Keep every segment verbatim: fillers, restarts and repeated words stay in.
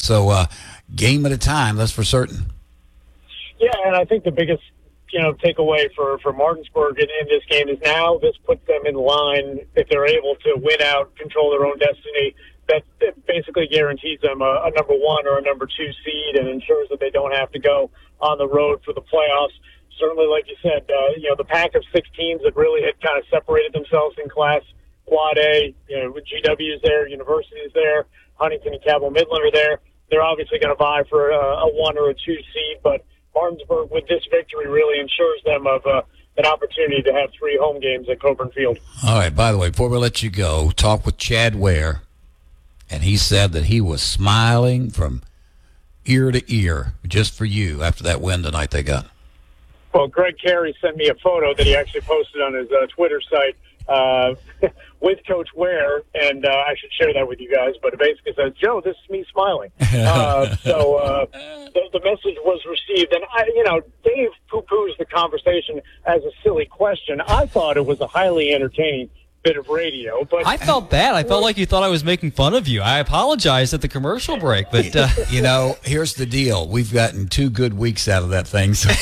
So uh, game at a time, that's for certain. Yeah, and I think the biggest, you know, takeaway for, for Martinsburg in, in this game is now this puts them in line, if they're able to win out, control their own destiny, that, that basically guarantees them a, a number one or a number two seed and ensures that they don't have to go on the road for the playoffs. Certainly, like you said, uh, you know, the pack of six teams that really had kind of separated themselves in Class Quad A, you know, G W is there, University is there, Huntington and Cabell Midland are there. They're obviously going to vie for a, a one or a two seed, but Martinsburg, with this victory, really ensures them of uh, an opportunity to have three home games at Coburn Field. All right, by the way, before we let you go, talk with Chad Ware, and he said that he was smiling from ear to ear just for you after that win tonight they got. Well, Greg Carey sent me a photo that he actually posted on his uh, Twitter site uh, with Coach Ware, and uh, I should share that with you guys, but it basically says, Joe, this is me smiling. Uh, so uh, the, the message was received, and, I, you know, Dave poo-poos the conversation as a silly question. I thought it was a highly entertaining bit of radio, but I felt bad. I felt like you thought I was making fun of you. I apologized at the commercial break, but uh... you know, here's the deal: we've gotten two good weeks out of that thing, so.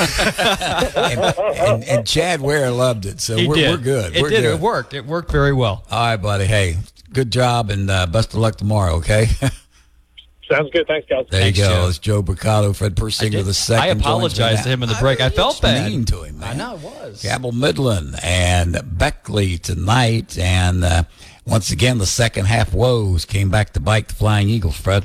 and, and, and Chad Ware loved it, so we're, we're good. It we're did. Good. It worked. It worked very well. All right, buddy. Hey, good job, and uh, best of luck tomorrow. Okay. Sounds good. Thanks, guys. There Thanks, you go. Joe. It's Joe Bricado, Fred Persinger the second. I apologized to him in the break. I, I felt bad. Mean to him, man. I know it was. Cabell Midland and Beckley tonight, and uh, once again the second half woes came back to bite the Flying Eagles. Fred.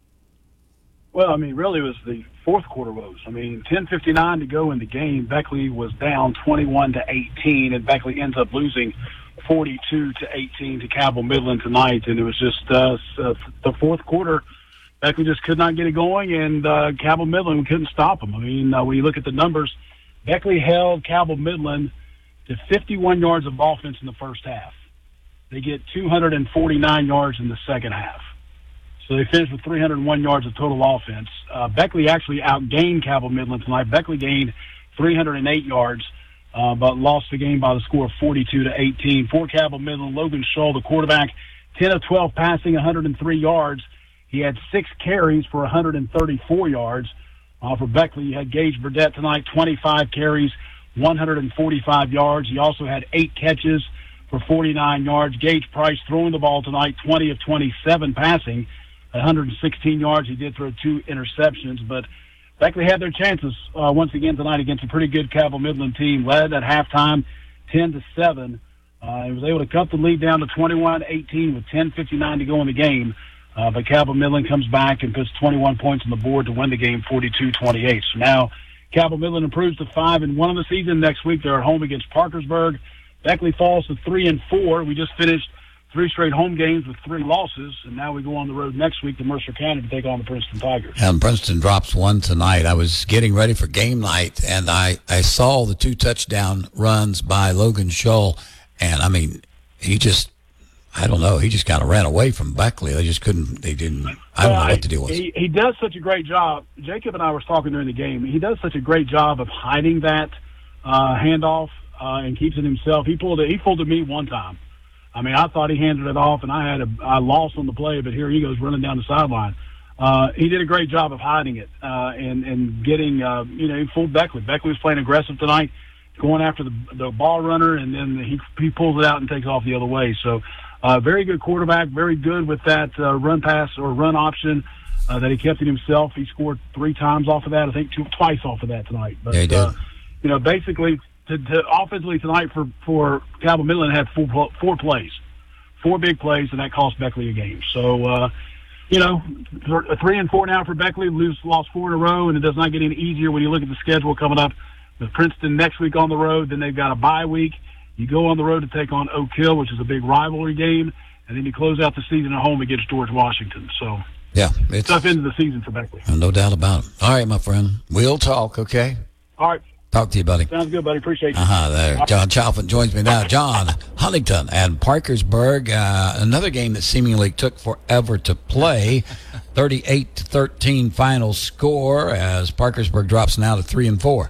Well, I mean, really, it was the fourth quarter woes. I mean, ten fifty-nine to go in the game. Beckley was down twenty-one to eighteen, and Beckley ends up losing forty-two to eighteen to Cabell Midland tonight. And it was just uh, the fourth quarter. Beckley just could not get it going, and uh, Cabell Midland couldn't stop them. I mean, uh, when you look at the numbers, Beckley held Cabell Midland to fifty-one yards of offense in the first half. They get two hundred forty-nine yards in the second half. So they finished with three hundred one yards of total offense. Uh, Beckley actually outgained Cabell Midland tonight. Beckley gained three hundred eight yards, uh, but lost the game by the score of forty-two to eighteen. For Cabell Midland, Logan Shull, the quarterback, ten of twelve passing, one hundred three yards. He had six carries for one hundred thirty-four yards. Uh, for Beckley, you had Gage Burdett tonight, twenty-five carries, one hundred forty-five yards. He also had eight catches for forty-nine yards. Gage Price throwing the ball tonight, twenty of twenty-seven passing, one hundred sixteen yards. He did throw two interceptions, but Beckley had their chances uh, once again tonight against a pretty good Cabell Midland team, led at halftime ten to seven. Uh, he was able to cut the lead down to twenty-one eighteen with ten fifty-nine to go in the game. Uh, but Cabell Midland comes back and puts twenty-one points on the board to win the game forty-two twenty-eight. So now Cabell Midland improves to five and one of the season. Next week they're at home against Parkersburg. Beckley falls to three and four. We just finished three straight home games with three losses, and now we go on the road next week to Mercer County to take on the Princeton Tigers. And Princeton drops one tonight. I was getting ready for game night, and I, I saw the two touchdown runs by Logan Shull, and, I mean, he just – I don't know. He just kind of ran away from Beckley. They just couldn't. They didn't. I don't well, know what the deal was. He, he does such a great job. Jacob and I were talking during the game. He does such a great job of hiding that uh, handoff uh, and keeps it himself. He pulled it. He pulled it me one time. I mean, I thought he handed it off, and I had a I lost on the play, but here he goes running down the sideline. Uh, he did a great job of hiding it uh, and and getting. Uh, you know, he fooled Beckley. Beckley was playing aggressive tonight, going after the the ball runner, and then he he pulls it out and takes off the other way. So. Uh, very good quarterback, very good with that uh, run pass or run option uh, that he kept it himself. He scored three times off of that, I think two, twice off of that tonight. But, yeah, he did. Uh, you know, basically, to, to offensively tonight for, for Cabell Midland had four, four plays, four big plays, and that cost Beckley a game. So, uh, you know, three and four now for Beckley, lose, lost four in a row, and it does not get any easier when you look at the schedule coming up with Princeton next week on the road. Then they've got a bye week. You go on the road to take on Oak Hill, which is a big rivalry game, and then you close out the season at home against George Washington. So, yeah, it's tough end of the season for Beckley. No doubt about it. All right, my friend. We'll talk, okay? All right. Talk to you, buddy. Sounds good, buddy. Appreciate you. Uh-huh, there. John Chalfin joins me now. John, Huntington and Parkersburg, uh, another game that seemingly took forever to play. thirty-eight to thirteen final score as Parkersburg drops now to three and four.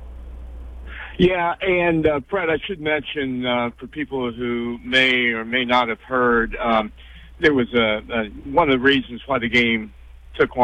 Yeah, and uh, Fred, I should mention uh, for people who may or may not have heard, um, there was a, a one of the reasons why the game took